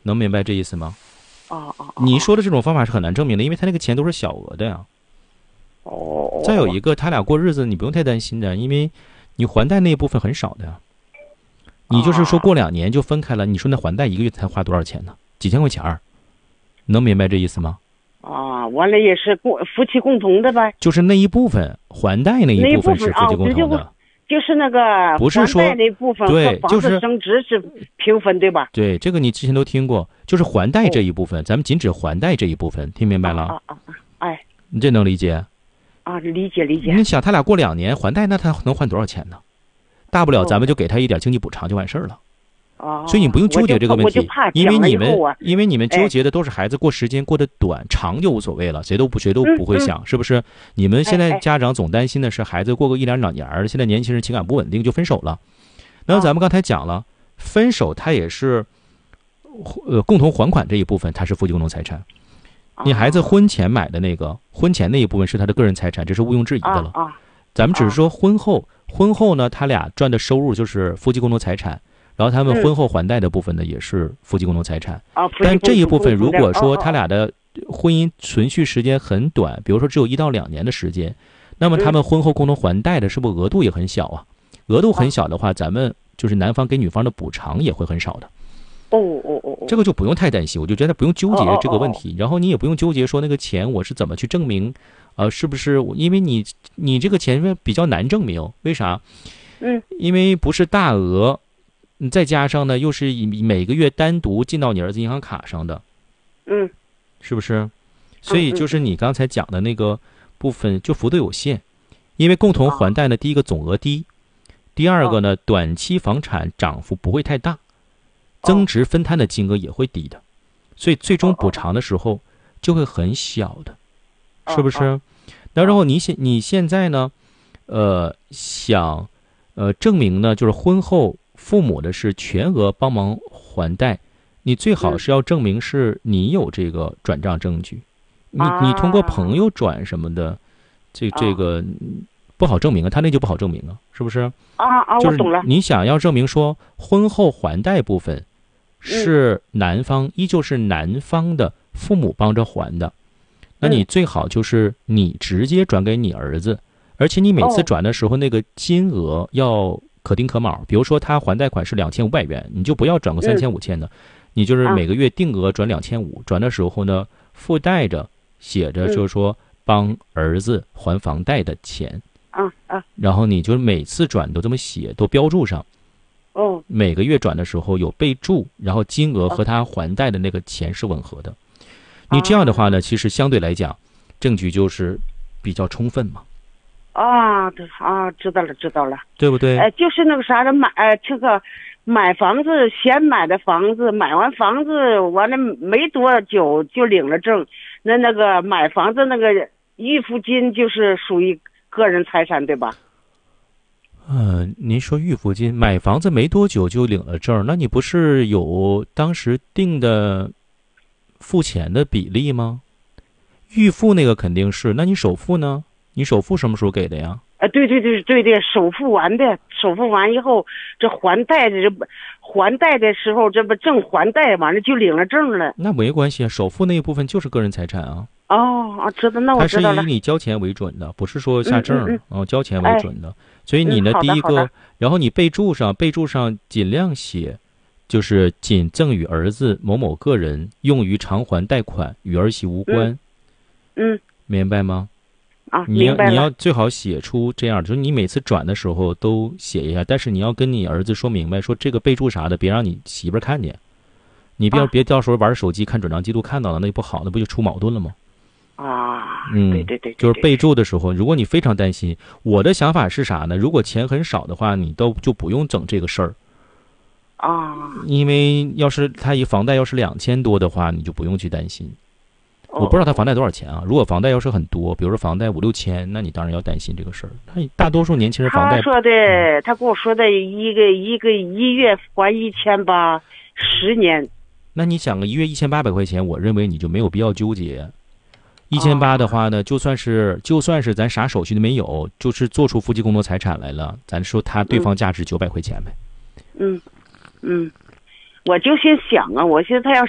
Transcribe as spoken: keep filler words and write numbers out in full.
能明白这意思吗？ 哦哦， 你说的这种方法是很难证明的，因为他那个钱都是小额的呀。 哦， 再有一个，他俩过日子你不用太担心的，因为你还贷那一部分很少的呀。你就是说过两年就分开了，你说那还贷一个月才花多少钱呢？几千块钱儿，能明白这意思吗？ 啊，完了也是共夫妻共同的呗。 就是那一部分还贷那一部分是夫妻共同的。 啊、就是那个不是说还贷那部分对， 和房子升值是平分，对吧？ 对，这个你之前都听过，就是还贷这一部分，哦、咱们仅指还贷这一部分，听明白了？ 啊啊啊！哎， 你这能理解？ 啊，理解理解。 你想他俩过两年还贷，那他能还多少钱呢？大不了咱们就给他一点经济补偿就完事儿了。 哦， 所以你不用纠结这个问题，因为你们啊、 因为你们纠结的都是孩子过时间过得短，长就无所谓了，谁都不谁都不会想， 嗯嗯、 是不是？你们现在家长总担心的是孩子过个一两两年儿，现在年轻人情感不稳定就分手了。那咱们刚才讲了，分手它也是呃共同还款这一部分，它是夫妻共同财产。你孩子婚前买的那个婚前那一部分是他的个人财产，这是毋庸置疑的了。咱们只是说婚后，婚后呢，他俩赚的收入就是夫妻共同财产。然后他们婚后还贷的部分呢，也是夫妻共同财产。但这一部分如果说他俩的婚姻存续时间很短，比如说只有一到两年的时间，那么他们婚后共同还贷的是不是额度也很小啊？额度很小的话，咱们就是男方给女方的补偿也会很少的。 哦哦哦， 这个就不用太担心，我就觉得不用纠结这个问题。然后你也不用纠结说那个钱我是怎么去证明，呃，是不是？因为你你这个钱比较难证明，为啥？ 嗯， 因为不是大额。再加上呢，又是以每个月单独进到你儿子银行卡上的， 嗯， 是不是？所以就是你刚才讲的那个部分，就幅度有限，因为共同还贷呢，第一个总额低，第二个呢，短期房产涨幅不会太大，增值分摊的金额也会低的，所以最终补偿的时候就会很小的，是不是？那然后你现你现在呢，呃，想呃证明呢，就是婚后。父母的是全额帮忙还贷，你最好是要证明是你有这个转账证据，你你通过朋友转什么的，这这个不好证明啊，他那就不好证明啊，是不是？ 啊啊，我懂了。 你想要证明说婚后还贷部分是男方依旧是男方的父母帮着还的，那你最好就是你直接转给你儿子，而且你每次转的时候那个金额要。可丁可卯，比如说他还贷款是两千五百元，你就不要转个三千五千的，你就是每个月定额转两千五，转的时候呢，附带着写着就是说帮儿子还房贷的钱， 啊啊， 然后你就每次转都这么写，都标注上， 哦， 每个月转的时候有备注，然后金额和他还贷的那个钱是吻合的，你这样的话呢，其实相对来讲，证据就是比较充分嘛。 啊，对啊，知道了，知道了， 对不对？ 哎、呃，就是那个啥的买，呃，这个买房子，先买的房子，买完房子完了没多久就领了证，那那个买房子那个预付金就是属于个人财产，对吧？ 嗯、呃，您说预付金，买房子没多久就领了证，那你不是有当时定的付钱的比例吗？预付那个肯定是，那你首付呢？你首付什么时候给的呀？ 啊，对对对对对，首付完的，首付完以后，这还贷的这不还贷的时候，这不正还贷，完了就领了证了。 那没关系啊，首付那一部分就是个人财产啊。 哦啊，知道，那我知道了。 它是以你交钱为准的，不是说下证， 嗯嗯嗯、哦，交钱为准的。哎、所以你呢， 嗯、 第一个，然后你备注上，备注上尽量写，就是仅赠与儿子某某个人，用于偿还贷款，与儿媳无关。 嗯，嗯明白吗？ 啊， 你要明白了。 你要最好写出这样，就是你每次转的时候都写一下，但是你要跟你儿子说明白，说这个备注啥的，别让你媳妇儿看见，你别、啊、别到时候玩手机看转账记录看到了，那就不好，那不就出矛盾了吗？ 啊， 嗯， 对对 对, 对， 就是备注的时候，如果你非常担心，我的想法是啥呢？如果钱很少的话，你都就不用整这个事儿啊， 因为要是他一房贷要是两千多的话，你就不用去担心。我不知道他房贷多少钱啊？如果房贷要是很多，比如说房贷五六千，那你当然要担心这个事儿。他大多数年轻人房贷， 他说的，他跟我说的一个一个一月还一千八，十年。 那你想个一月一千八百块钱，我认为你就没有必要纠结。一千八的话呢，就算是就算是咱啥手续都没有，就是做出夫妻共同财产来了，咱说他对方价值九百块钱呗。 嗯嗯，我就先想啊，我寻思他要